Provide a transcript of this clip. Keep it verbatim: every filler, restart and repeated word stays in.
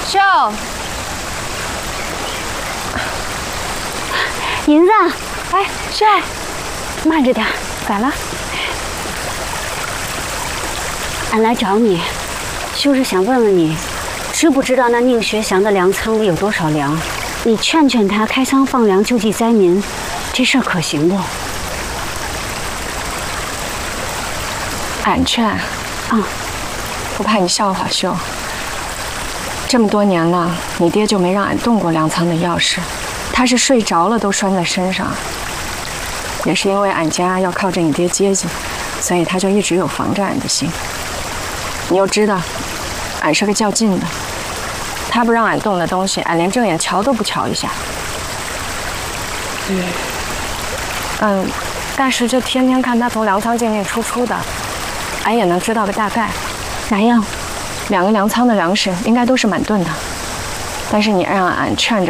秀， 银子， 哎，秀， 慢着点， 咋了？ 俺来找你，就是想问问你，知不知道那宁学祥的粮仓里有多少粮？你劝劝他开仓放粮救济灾民，这事儿可行不？ 俺劝， 啊， 不怕你笑话秀。这么多年了，你爹就没让俺动过粮仓的钥匙，他是睡着了都拴在身上。也是因为俺家要靠着你爹接济，所以他就一直有防着俺的心。你又知道，俺是个较劲的，他不让俺动的东西，俺连正眼瞧都不瞧一下。嗯，嗯，但是这天天看他从粮仓进进出出的，俺也能知道个大概。 咋样？ 两个粮仓的粮食应该都是满吨的，但是你让俺劝着。